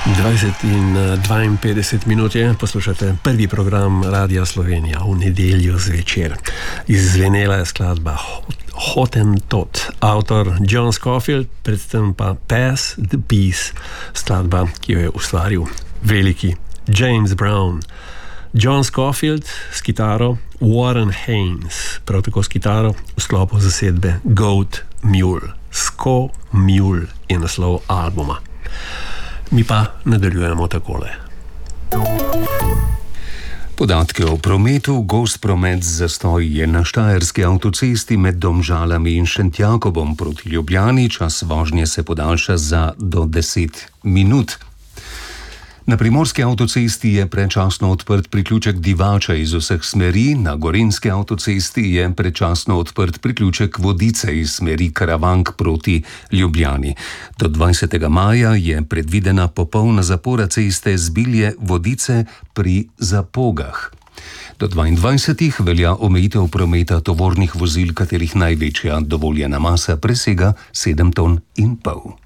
20:52 je, poslušate prvi program Radia Slovenija v nedeljo zvečer. Izvenela je skladba Hottentot, avtor John Scofield, predtem pa Pass the Peace, skladba, ki jo je ustvaril veliki James Brown. John Scofield s kitaro, Warren Haynes, prav tako s kitaro v sklopu zasedbe Goat Mule. Sko Mule je naslov albuma. Mi pa nadaljujemo takole. Podatke o prometu. Gost promet zastoj je na štajerski avtocesti med Domžalami in Šentjakobom proti Ljubljani. Čas vožnje se podaljša za do 10 minut. Na primorski avtocesti je predčasno odprt priključek Divača iz vseh smeri, na gorenjski avtocesti je predčasno odprt priključek Vodice iz smeri Karavank proti Ljubljani. Do 20. maja je predvidena popolna zapora ceste Zbilje-Vodice pri Zapogah. Do 22. velja omejitev prometa tovornih vozil, katerih največja dovoljena masa presega 7,5 ton.